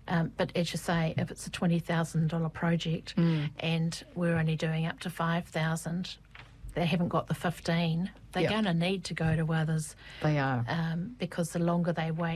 But as you say, if it's a $20,000 project and we're only doing up to $5,000, they haven't got the 15. They're going to need to go to others. They are. Because the longer they wait,